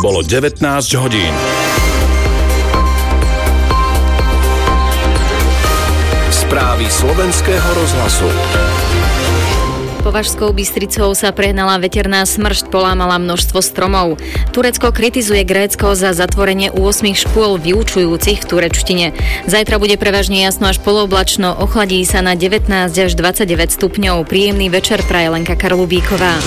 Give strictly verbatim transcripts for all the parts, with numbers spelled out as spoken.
Bolo devätnásť hodín. Správy slovenského rozhlasu. Považskou Bystricou sa prehnala veterná smršť, polámala množstvo stromov. Turecko kritizuje Grécko za zatvorenie ôsmich škôl vyučujúcich v turečtine. Zajtra bude prevažne jasno až polooblačno, ochladí sa na devätnásť až dvadsaťdeväť stupňov. Príjemný večer praje Lenka Karlubíková.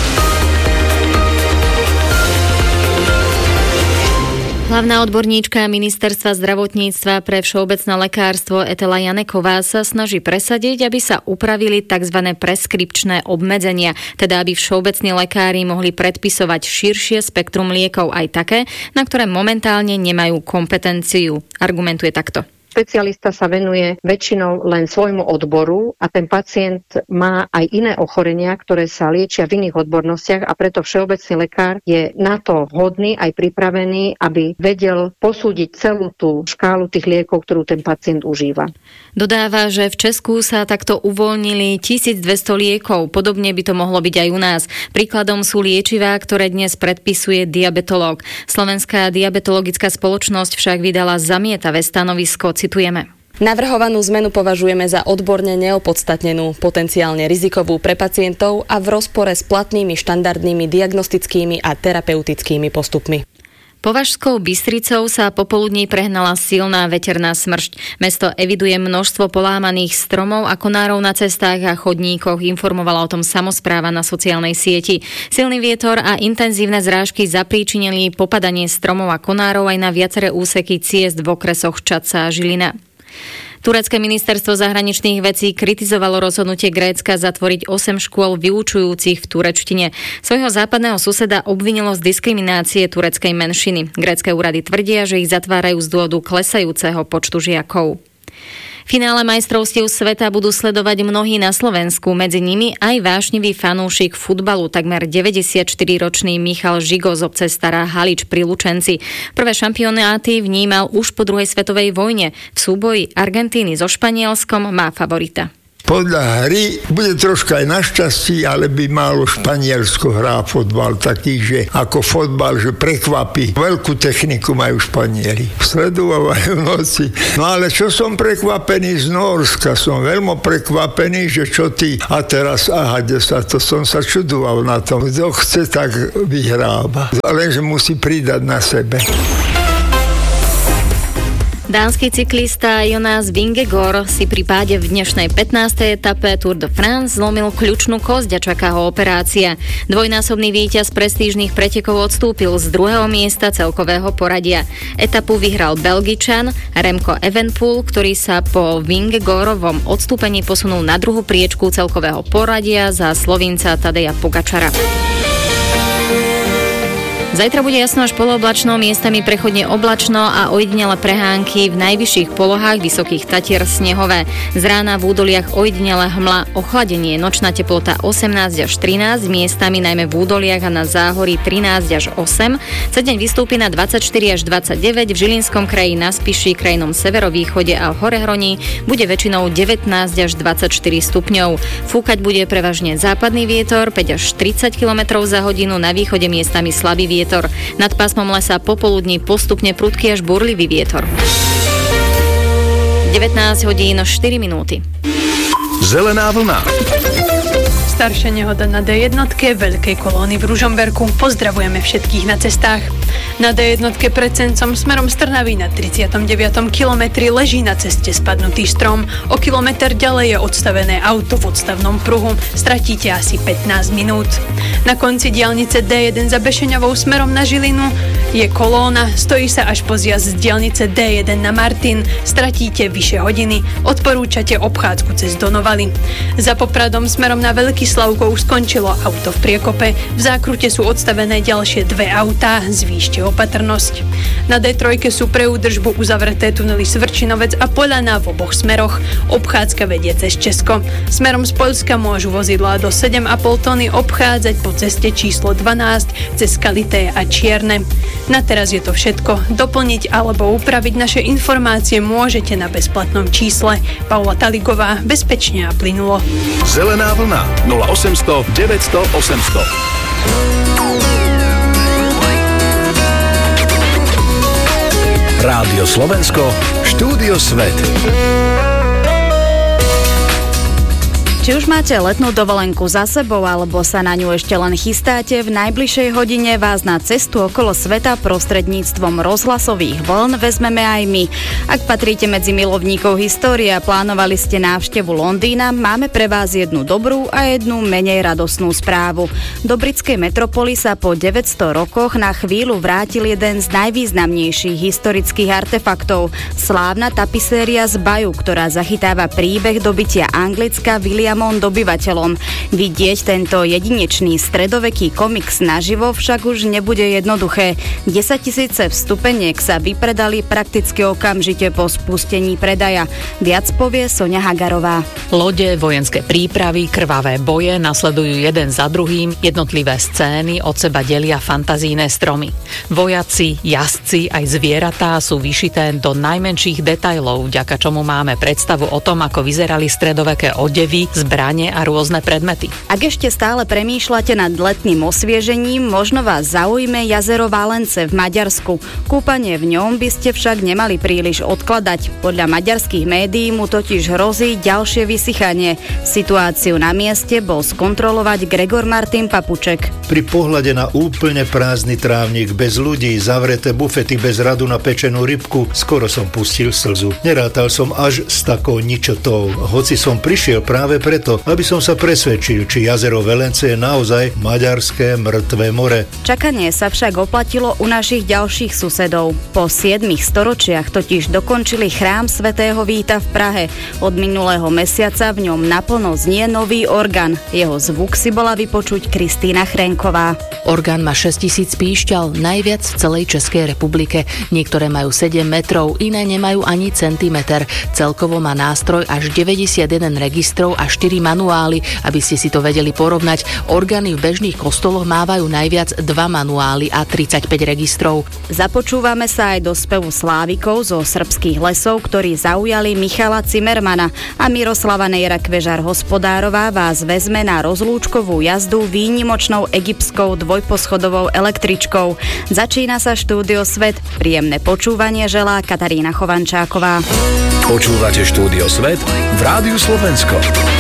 Hlavná odborníčka Ministerstva zdravotníctva pre všeobecné lekárstvo Etela Janeková sa snaží presadiť, aby sa upravili tzv. Preskripčné obmedzenia, teda aby všeobecní lekári mohli predpisovať širšie spektrum liekov, aj také, na ktoré momentálne nemajú kompetenciu. Argumentuje takto. Špecialista sa venuje väčšinou len svojmu odboru a ten pacient má aj iné ochorenia, ktoré sa liečia v iných odbornostiach a preto všeobecný lekár je na to vhodný aj pripravený, aby vedel posúdiť celú tú škálu tých liekov, ktorú ten pacient užíva. Dodáva, že v Česku sa takto uvoľnili tisícdvesto liekov, podobne by to mohlo byť aj u nás. Príkladom sú liečivá, ktoré dnes predpisuje diabetológ. Slovenská diabetologická spoločnosť však vydala zamietavé stanovisko. Citujeme. Navrhovanú zmenu považujeme za odborne neopodstatnenú, potenciálne rizikovú pre pacientov a v rozpore s platnými štandardnými diagnostickými a terapeutickými postupmi. Považskou Bystricou sa popoludní prehnala silná veterná smršť. Mesto eviduje množstvo polámaných stromov a konárov na cestách a chodníkoch, informovala o tom samospráva na sociálnej sieti. Silný vietor a intenzívne zrážky zapríčinili popadanie stromov a konárov aj na viaceré úseky ciest v okresoch Čadca a Žilina. Turecké ministerstvo zahraničných vecí kritizovalo rozhodnutie Grécka zatvoriť osem škôl vyučujúcich v turečtine. Svojho západného suseda obvinilo z diskriminácie tureckej menšiny. Grécke úrady tvrdia, že ich zatvárajú z dôvodu klesajúceho počtu žiakov. Finále majstrovstiev sveta budú sledovať mnohí na Slovensku, medzi nimi aj vášnivý fanúšik futbalu, takmer deväťdesiatštyriročný Michal Žigo z obce Stará Halič pri Lučenci. Prvé šampionáty vnímal už po druhej svetovej vojne. V súboji Argentíny so Španielskom má favorita. Podľa hry bude troška aj našťastí, ale by malo Španielsko hrá fotbal taký, že ako fotbal, že prekvapí. Veľkú techniku majú Španieli. Sledovajú noci. No ale čo som prekvapený z Norska, som veľmi prekvapený, že čo ty a teraz, aha, sa, to som sa čudoval na tom. Kto chce, tak vyhráva. Lenže musí pridať na sebe. Dánsky cyklista Jonas Vingegaard si pri páde v dnešnej pätnástej etape Tour de France zlomil kľúčnú kosť a čaká ho operácia. Dvojnásobný víťaz prestížnych pretekov odstúpil z druhého miesta celkového poradia. Etapu vyhral Belgičan Remco Evenepoel, ktorý sa po Vingegaardovom odstúpení posunul na druhú priečku celkového poradia za Slovinca Tadeja Pogačara. Zajtra bude jasno až polooblačno, miestami prechodne oblačno a ojedinele prehánky v najvyšších polohách Vysokých Tatier snehové. Z rána v údoliach ojedinele hmla, ochladenie, nočná teplota osemnásť až trinásť, miestami najmä v údoliach a na záhorí trinásť až osem. Cez deň vystúpi na dvadsaťštyri až dvadsaťdeväť, v Žilinskom kraji, na Spiši, krajnom severovýchode a v Horehroní bude väčšinou devätnásť až dvadsaťštyri stupňov. Fúkať bude prevažne západný vietor päť až tridsať kilometrov za hodinu, na východe miestami slabý vietor. Nad pásmom lesa popoludní postupne prudký až burlivý vietor. devätnásť hodín štyri minúty. Zelená vlna. Staršia nehoda na dé jednotke veľkej kolóny v Ružomberku. Pozdravujeme všetkých na cestách. Na dé jednotke pred Cencom smerom z Trnavy na tridsiatom deviatom kilometri leží na ceste spadnutý strom. O kilometr ďalej je odstavené auto v odstavnom pruhu. Stratíte asi pätnásť minút. Na konci diaľnice dé jeden za Bešeňovou smerom na Žilinu je kolóna. Stojí sa až po zjazd z diaľnice dé jeden na Martin. Stratíte vyše hodiny. Odporúčate obchádzku cez Donovaly. Za Popradom smerom na Veľký Slavkov skončilo auto v priekope. V zákrute sú odstavené ďalšie dve autá. Zvýšte opatrnosť. Na dé tri sú pre údržbu uzavreté tunely Svrčinovec a Poľana v oboch smeroch. Obchádzka vedie cez Česko. Smerom z Poľska môžu vozidlá do sedem a pol tony obchádzať po ceste číslo dvanásť cez Kalité a Čierne. Na teraz je to všetko. Doplniť alebo upraviť naše informácie môžete na bezplatnom čísle. Paula Taligová, bezpečne a plynulo. Zelená vlna nula osemsto deväťsto osemsto. Rádio Slovensko, Štúdio Svet. Či už máte letnú dovolenku za sebou, alebo sa na ňu ešte len chystáte, v najbližšej hodine vás na cestu okolo sveta prostredníctvom rozhlasových vln vezmeme aj my. Ak patríte medzi milovníkov histórie a plánovali ste návštevu Londýna, máme pre vás jednu dobrú a jednu menej radosnú správu. Do britskej metropoly sa po deväťsto rokoch na chvíľu vrátil jeden z najvýznamnejších historických artefaktov. Slávna tapiséria z Bayu, ktorá zachytáva príbeh dobytia Anglicka Williamom dobyvateľom. Vidieť tento jedinečný stredoveký komiks naživo však už nebude jednoduché. desaťtisíce vstupeniek sa vypredali prakticky okamžite po spustení predaja. Viac povie Soňa Hagarová. Lode, vojenské prípravy, krvavé boje nasledujú jeden za druhým, jednotlivé scény od seba delia fantazijné stromy. Vojaci, jazdci aj zvieratá sú vyšité do najmenších detailov, vďaka čomu máme predstavu o tom, ako vyzerali stredoveké odevy, zbrane a rôzne predmety. Ak ešte stále premýšľate nad letným osviežením, možno vás zaujme jazero Valence v Maďarsku. Kúpanie v ňom by ste však nemali príliš odkladať. Podľa maďarských médií mu totiž hrozí ďalšie vysychanie. Situáciu na mieste bol skontrolovať Gregor Martin Papuček. Pri pohľade na úplne prázdny trávnik, bez ľudí, zavreté bufety bez radu na pečenú rybku, skoro som pustil slzu. Nerátal som až s takou ničotou, hoci som prišiel práve preto, aby som sa presvedčil, či jazero Velence je naozaj maďarské mŕtve more. Čakanie sa však oplatilo u našich ďalších susedov. Po siedmich storočiach totiž dokončili chrám svätého Víta v Prahe. Od minulého mesiaca v ňom naplno znie nový orgán. Jeho zvuk si bola vypočuť Kristýna Chrenková. Orgán má šesťtisíc píšťal, najviac v celej Českej republike. Niektoré majú sedem metrov, iné nemajú ani centimeter. Celkovo má nástroj až deväťdesiatjeden registrov a štyri manuály. Aby ste si to vedeli porovnať, orgány v bežných kostoloch mávajú najviac dva manuály a tridsaťpäť registrov. Započúvame sa aj do spevu slávikov zo srbských lesov, ktorí zaujali Michala Cimmermana, a Miroslava Nejra-Kvežar Hospodárová vás vezme na rozlúčkovú jazdu výnimočnou egyptskou dvojposchodovou električkou. Začína sa Štúdio Svet. Príjemné počúvanie želá Katarína Chovančáková. Počúvate Štúdio Svet v Rádiu Slovensko.